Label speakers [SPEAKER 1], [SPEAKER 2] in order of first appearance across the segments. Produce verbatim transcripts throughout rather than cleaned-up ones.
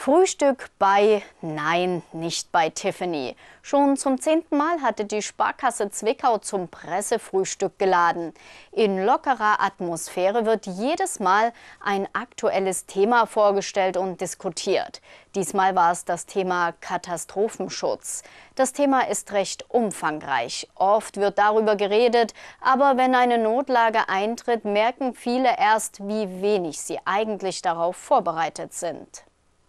[SPEAKER 1] Frühstück bei, nein, nicht bei Tiffany. Schon zum zehnten Mal hatte die Sparkasse Zwickau zum Pressefrühstück geladen. In lockerer Atmosphäre wird jedes Mal ein aktuelles Thema vorgestellt und diskutiert. Diesmal war es das Thema Katastrophenschutz. Das Thema ist recht umfangreich. Oft wird darüber geredet, aber wenn eine Notlage eintritt, merken viele erst, wie wenig sie eigentlich darauf vorbereitet sind.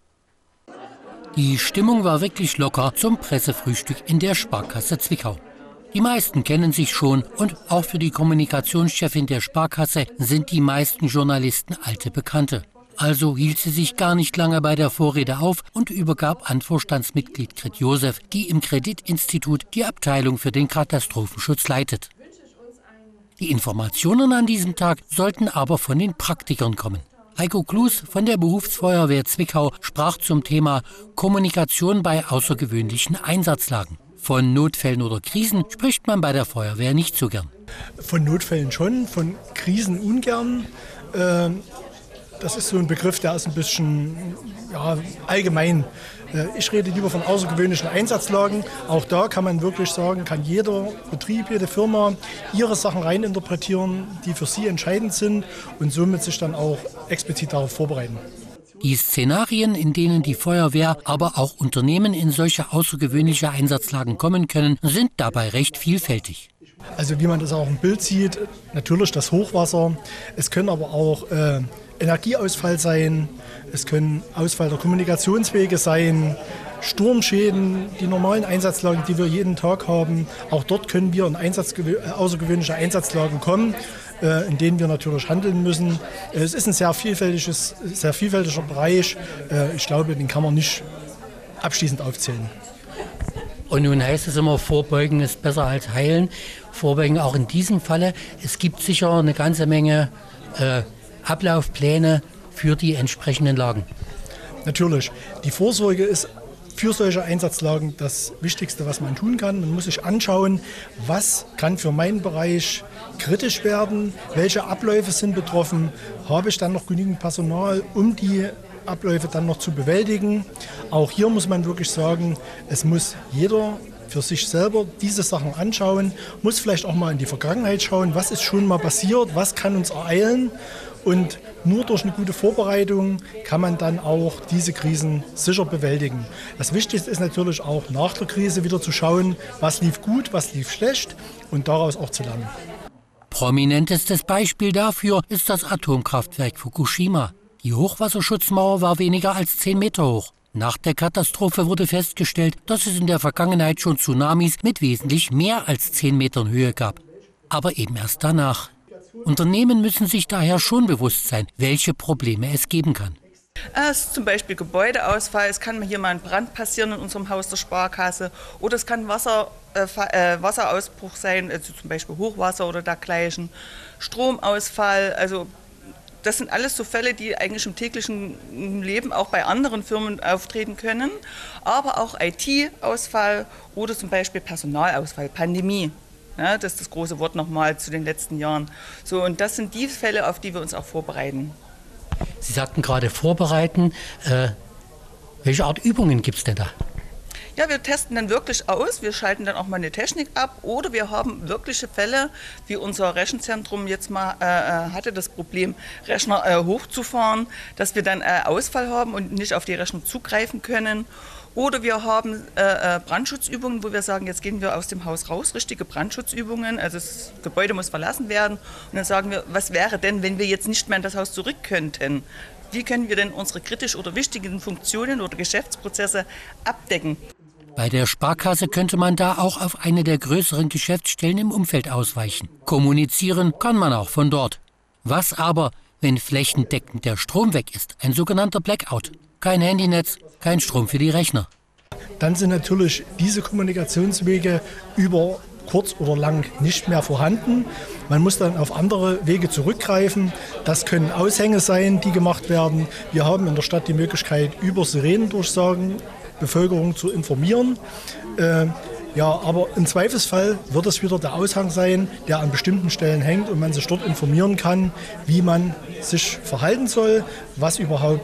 [SPEAKER 2] Die Stimmung war wirklich locker zum Pressefrühstück in der Sparkasse Zwickau. Die meisten kennen sich schon und auch für die Kommunikationschefin der Sparkasse sind die meisten Journalisten alte Bekannte. Also hielt sie sich gar nicht lange bei der Vorrede auf und übergab an Vorstandsmitglied Grit Josef, die im Kreditinstitut die Abteilung für den Katastrophenschutz leitet. Die Informationen an diesem Tag sollten aber von den Praktikern kommen. Heiko Klus von der Berufsfeuerwehr Zwickau sprach zum Thema Kommunikation bei außergewöhnlichen Einsatzlagen. Von Notfällen oder Krisen spricht man bei der Feuerwehr nicht so gern.
[SPEAKER 3] Von Notfällen schon, von Krisen ungern. Das ist so ein Begriff, der ist ein bisschen ja, allgemein. Ich rede lieber von außergewöhnlichen Einsatzlagen. Auch da kann man wirklich sagen, kann jeder Betrieb, jede Firma ihre Sachen reininterpretieren, die für sie entscheidend sind und somit sich dann auch explizit darauf vorbereiten.
[SPEAKER 2] Die Szenarien, in denen die Feuerwehr, aber auch Unternehmen in solche außergewöhnliche Einsatzlagen kommen können, sind dabei recht vielfältig.
[SPEAKER 3] Also wie man das auch im Bild sieht, natürlich das Hochwasser. Es können aber auch äh, Energieausfall sein, es können Ausfall der Kommunikationswege sein, Sturmschäden, die normalen Einsatzlagen, die wir jeden Tag haben. Auch dort können wir in Einsatz, außergewöhnliche Einsatzlagen kommen, äh, in denen wir natürlich handeln müssen. Es ist ein sehr vielfältiges, sehr vielfältiger Bereich. Äh, ich glaube, den kann man nicht abschließend aufzählen.
[SPEAKER 2] Und nun heißt es immer, Vorbeugen ist besser als heilen. Vorbeugen auch in diesem Falle. Es gibt sicher eine ganze Menge äh, Ablaufpläne für die entsprechenden Lagen.
[SPEAKER 3] Natürlich. Die Vorsorge ist für solche Einsatzlagen das Wichtigste, was man tun kann. Man muss sich anschauen, was kann für meinen Bereich kritisch werden, welche Abläufe sind betroffen, habe ich dann noch genügend Personal, um die Abläufe dann noch zu bewältigen. Auch hier muss man wirklich sagen, es muss jeder für sich selber diese Sachen anschauen, muss vielleicht auch mal in die Vergangenheit schauen, was ist schon mal passiert, was kann uns ereilen. Und nur durch eine gute Vorbereitung kann man dann auch diese Krisen sicher bewältigen. Das Wichtigste ist natürlich auch nach der Krise wieder zu schauen, was lief gut, was lief schlecht und daraus auch zu lernen.
[SPEAKER 2] Prominentestes Beispiel dafür ist das Atomkraftwerk Fukushima. Die Hochwasserschutzmauer war weniger als zehn Meter hoch. Nach der Katastrophe wurde festgestellt, dass es in der Vergangenheit schon Tsunamis mit wesentlich mehr als zehn Metern Höhe gab. Aber eben erst danach. Unternehmen müssen sich daher schon bewusst sein, welche Probleme es geben kann.
[SPEAKER 4] Es ist zum Beispiel Gebäudeausfall, es kann hier mal ein Brand passieren in unserem Haus der Sparkasse oder es kann Wasser, äh, Wasserausbruch sein, also zum Beispiel Hochwasser oder dergleichen, Stromausfall, also das sind alles so Fälle, die eigentlich im täglichen Leben auch bei anderen Firmen auftreten können, aber auch I T-Ausfall oder zum Beispiel Personalausfall, Pandemie. Ja, das ist das große Wort nochmal zu den letzten Jahren. So, und das sind die Fälle, auf die wir uns auch vorbereiten.
[SPEAKER 2] Sie sagten gerade vorbereiten. Äh, welche Art Übungen gibt es denn da?
[SPEAKER 4] Ja, wir testen dann wirklich aus. Wir schalten dann auch mal eine Technik ab. Oder wir haben wirkliche Fälle, wie unser Rechenzentrum jetzt mal äh, hatte, das Problem, Rechner äh, hochzufahren, dass wir dann äh, Ausfall haben und nicht auf die Rechner zugreifen können. Oder wir haben äh, Brandschutzübungen, wo wir sagen, jetzt gehen wir aus dem Haus raus, richtige Brandschutzübungen, also das Gebäude muss verlassen werden. Und dann sagen wir, was wäre denn, wenn wir jetzt nicht mehr in das Haus zurück könnten? Wie können wir denn unsere kritisch oder wichtigen Funktionen oder Geschäftsprozesse abdecken?
[SPEAKER 2] Bei der Sparkasse könnte man da auch auf eine der größeren Geschäftsstellen im Umfeld ausweichen. Kommunizieren kann man auch von dort. Was aber, wenn flächendeckend der Strom weg ist, ein sogenannter Blackout? Kein Handynetz, kein Strom für die Rechner.
[SPEAKER 3] Dann sind natürlich diese Kommunikationswege über kurz oder lang nicht mehr vorhanden. Man muss dann auf andere Wege zurückgreifen. Das können Aushänge sein, die gemacht werden. Wir haben in der Stadt die Möglichkeit, über Sirenendurchsagen Bevölkerung zu informieren. Äh, ja, aber im Zweifelsfall wird es wieder der Aushang sein, der an bestimmten Stellen hängt und man sich dort informieren kann, wie man sich verhalten soll, was überhaupt